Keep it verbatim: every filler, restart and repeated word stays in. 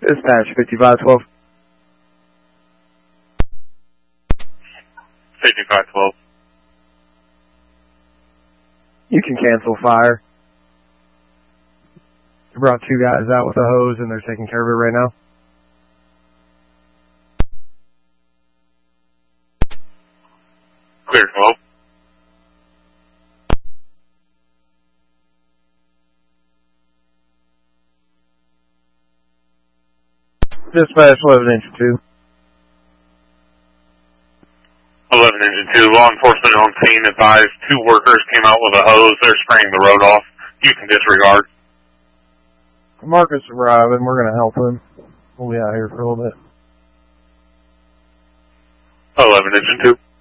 Dispatch fifty-five twelve. fifty-five twelve. You can cancel fire. We brought two guys out with a hose and they're taking care of it right now. Clear twelve. Dispatch eleven engine two. eleven engine two. Law enforcement on scene advised two workers came out with a hose. They're spraying the road off. You can disregard. Marcus arriving. We're going to help him. We'll be out here for a little bit. eleven engine two.